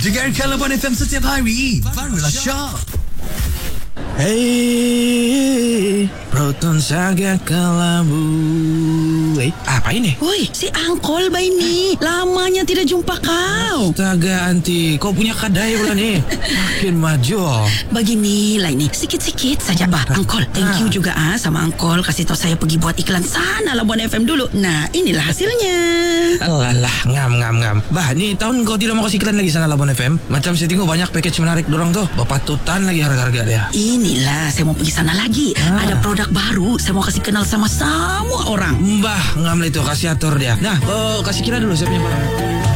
Dengarkan Labuan FM setiap hari. Barulah syok. Hey, Proton Saga Kelabu. Apa ini? Woi, si Angkol ba ini? Lamanya tidak jumpa kau. Astaga, Anti, kau punya kadai pula nih. Makin maju. Begini lah ini, sikit-sikit saja bah. Angkol, thank you juga sama Angkol kasih tahu saya pergi buat iklan sana Labuan FM dulu. Nah, inilah hasilnya. Alah, ngam. Bah, ni tahun kau tidak mau kasih iklan lagi sana Labuan FM. Macam saya tengok banyak package menarik dorang tuh. Bapatutan lagi harga-harga dia. Inilah, saya mau pergi sana lagi. Ada produk baru, saya mau kasih kenal sama semua orang. Mbah, ngam lah itu, kasih atur dia. Nah, kasih kira dulu saya punya barang.